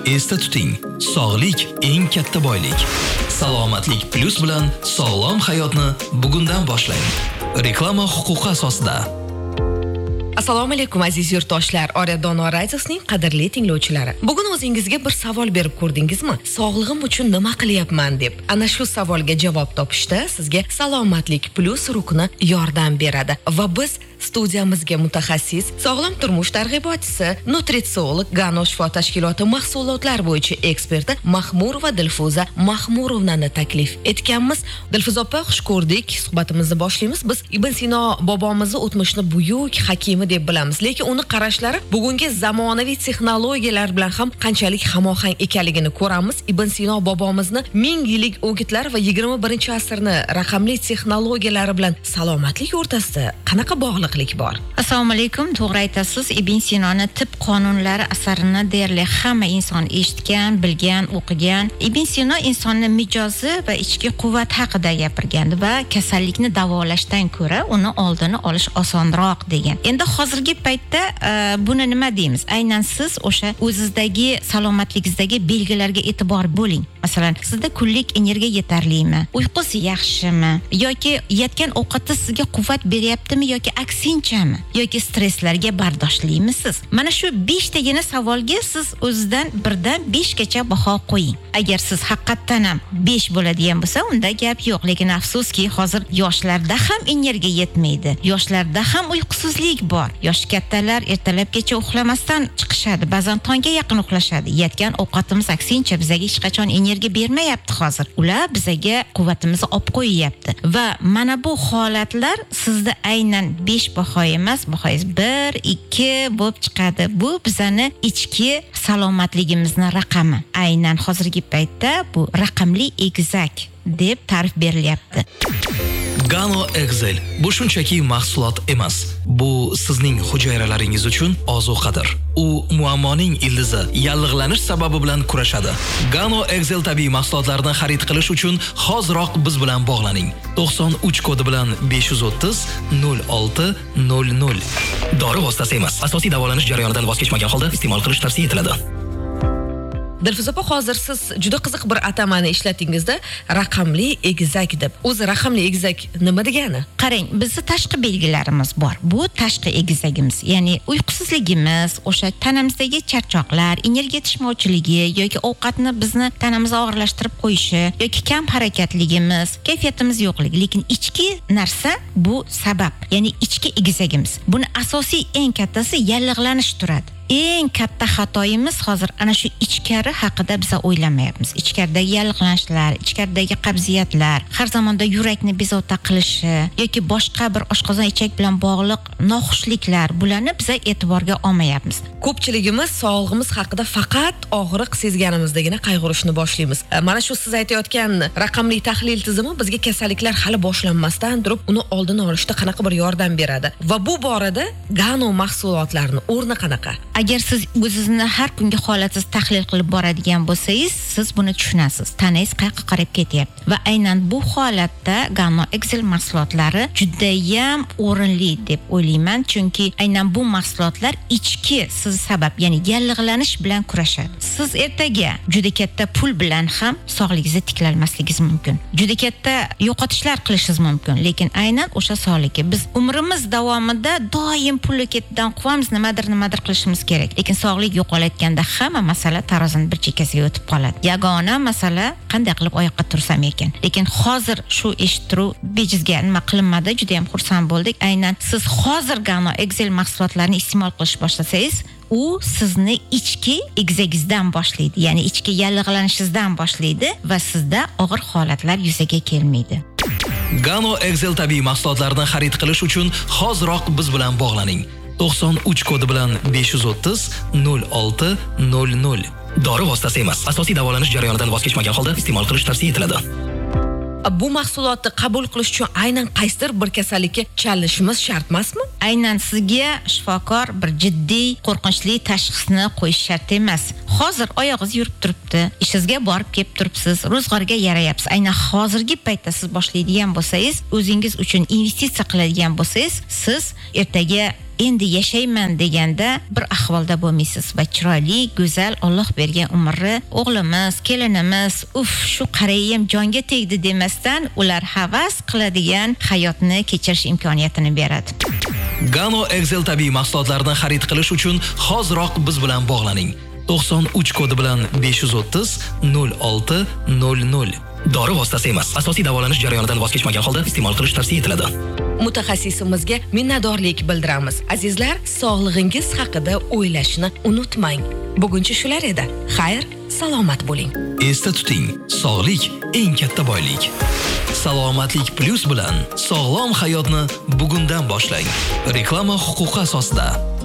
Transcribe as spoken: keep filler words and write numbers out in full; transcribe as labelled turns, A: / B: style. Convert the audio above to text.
A: Esda tuting, sog'lik eng katta boylik. Salomatlik plus bilan sog'lom hayotni bugundan boshlang. Reklama huquqi asosida.
B: Assalomu alaykum aziz yurtdoshlar, Oradon Radio'sining qadrli tinglovchilari. Bugun o'zingizga bir savol berib ko'rdingizmi? Sog'lig'im uchun nima qilyapman deb. Ana shu savolga javob topishda sizga Salomatlik plus rukni yordam beradi va biz studiyamizga mutaxassis, sog'lom turmush targ'ibotchisi, nutritsiolog, Gano shifo tashkiloti mahsulotlar bo'yicha eksperti Mahmurova Dilfuza Mahmurovnani taklif etganmiz. Dilfuza opa, xush ko'rdik. Suhbatimizni boshlaymiz. Biz Ibn Sino bobomizni o'tmishni buyuk hakimi deb bilamiz, lekin uni qarashlari bugungi zamonaviy texnologiyalar bilan ham qanchalik hamohang ekanligini ko'ramiz. Ibn Sino bobomizni ming yillik o'gitlar va yigirma birinchi asrni raqamli texnologiyalari bilan salomatlik o'rtasida qanaqa bog'liqlik bor?
C: Assalomu alaykum, to'g'ri aytasiz. Ibn Sinoni tib qonunlari asarini deyarli hamma inson eshitgan, bilgan, o'qigan. Ibn Sino insonning mijozi va ichki quvvat haqida gapirgan va kasallikni davolashdan ko'ra uni oldini olish osonroq degan. Endi hozirgi paytda uh, buni nima deymiz? Aynan siz o'sha o'zizdagi salomatligingizdagi belgilarga e'tibor bo'ling. Masalan, sizda kunlik energiya yetarlimi? Uyqus yaxshimi? Yoki yetgan ovqatda sizga quvvat beryaptimi yoki aksinchami? Yoki stresslarga bardoshtlimisiz? Mana shu besh tagina savolga siz o'zingizdan birdan besh gacha baho qo'ying. Agar siz haqiqatan ham besh bo'ladigan bo'lsa, unda gap yo'q. Lekin afsuski, hozir yoshlarda ham energiya yetmaydi. Yoshlarda ham uyqusizlik bor. Yosh kattalar ertalabgacha uxlamasdan chiqishadi, ba'zan tongga yaqin uxlashadi. Yetgan ovqatimiz aksincha bizga hech qachon energiya bermayapti hozir. Ular bizga quvvatimizni olib qo'yyapti. Va mana bu holatlar sizda aynan besh baho emas, bahoyingiz bir, ikki bo'lib chiqadi. Bu bizani ichki salomatligimizni raqami. Aynan hozirgi paytda bu raqamli egizak deb ta'rif berilyapti.
A: Gano Excel bu shunchaki mahsulot emas. Bu sizning hujayralaringiz uchun ozuqadir. U muammoning ildizi, yallig'lanish sababi bilan kurashadi. Gano Excel tabiiy mahsulotlarni xarid qilish uchun hoziroq biz bilan bog'laning. to'qson uch kodi bilan besh yuz o'ttiz nol olti nol nol. Dori vositasi emas. Asosiy davolanish jarayonidan voz kechmagan holda iste'mol qilish tavsiya etiladi.
B: Dilfuza opa, hozir siz juda qiziq bir atamani ishlatingizda, raqamli egizak deb. O'zi raqamli egizak nima degani?
C: Qarang, bizning tashqi belgilarimiz bor. Bu tashqi egizagimiz, ya'ni uyqusizligimiz, o'sha tanamizdagi charchoqlar, energiya yetishmovchiligi yoki ovqatni bizni tanamizni og'irlashtirib qo'yishi yoki kam harakatligimiz, kayfiyatimiz yo'qligi. Lekin ichki narsa bu sabab, ya'ni ichki egizagimiz. Buni asosiy eng kattasi yallig'lanish turadi. Eng katta xatoyimiz hozir ana shu ichkari haqida biz o'ylamayapmiz. Ichkaridagi yallig'lanishlar, ichkaridagi qabziyatlar, har zamonda yurakni bezovta qilishi yoki boshqa bir oshqozon ichak bilan bog'liq noxushliklar, bularni biz e'tiborga olmayapmiz.
B: Ko'pchiligimiz sog'lig'imiz haqida faqat og'riq sezganimizdagina qayg'urishni boshlaymiz. Mana shu siz aytayotgan raqamli tahlil tizimi bizga kasalliklar hali boshlanmasdan turib uni oldini olishda qanaqa bir yordam beradi. Va bu borada Gano mahsulotlarini o'rni qanaqa?
C: Agar siz o'zingizni har kungi holatingiz tahlil qilib boradigan bo'lsangiz, siz buni tushunasiz. Tanangiz qayerga qarab ketyapti. Va aynan bu holatda Gano Excel mahsulotlari juda ham o'rinli deb o'ylayman, chunki aynan bu mahsulotlar ichki siz sabab, ya'ni yallig'lanish bilan kurashadi. Siz ertaga juda katta pul bilan ham sog'ligingizni tiklanmasligingiz mumkin. Juda katta yo'qotishlar qilishingiz mumkin, lekin aynan o'sha sog'likka biz umrimiz davomida doim pulni ketidan quvamiz, nimadir nimadir qilishimiz kerak. Lekin sog'lik yo'qolayotganda hamma masala tarozining bir chekkasiga o'tib qoladi. Yagona masala qanday qilib oyoqqa tursam ekan. Lekin hozir shu eshittiruv bejizga nima qilinmadi, juda ham xursand bo'ldik. Aynan siz hozir Gano Excel mahsulotlarini iste'mol qilish boshlasangiz, u sizni ichki egizagingizdan boshlaydi, ya'ni ichki yallig'lanishingizdan boshlaydi va sizda og'ir holatlar yuzaga kelmaydi.
A: Gano Excel tabiiy mahsulotlarini xarid qilish uchun hoziroq biz bilan bog'laning. to'qson uch kodi bilan besh yuz o'ttiz nol olti nol nol. Dori vositasi emas. Asosiy davolanish jarayonidan voz kechmagan holda iste'mol qilish tavsiya etiladi.
B: Bu mahsulotni qabul qilish uchun aynan qaysidir bir kasallikka chalinishimiz shart emasmi?
C: Aynan sizga shifokor bir jiddiy, qo'rqinchli tashxisni qo'yish shart emas. Hozir oyog'ingiz yurib turibdi, ishingizga borib kelib turibsiz, ro'zg'orga yarayapsiz. Aynan hozirgi paytda siz boshlaydigan bo'lsangiz, o'zingiz uchun investitsiya qiladigan bo'lsangiz, siz ertaga endi yashayman deganda bir ahvolda bo'lmaysiz va chiroyli, go'zal Alloh bergan umrni o'g'limiz, kelinimiz, uf, shu qarayim jonga tegdi demasdan ular havas qiladigan hayotni kechirish imkoniyatini beradi.
A: Gano Excel tabiiy mahsulotlarini xarid qilish uchun hoziroq biz bilan bog'laning. to'qson uch kodi bilan besh yuz o'ttiz nol olti nol nol. Dori vositasi emas. Asosiy davolanish jarayonidan voz kechmagan holda iste'mol qilish tavsiya etiladi.
B: Mutaxassisimizga minnatdorlik bildiramiz. Azizlar, sog'lig'ingiz haqida o'ylashni unutmang. Buguncha shular edi. Xayr, salomat bo'ling.
A: Esda tuting, sog'lik eng katta boylik. Salomatlik plus bilan sog'lom hayotni bugundan boshlang. Reklama huquqi asosida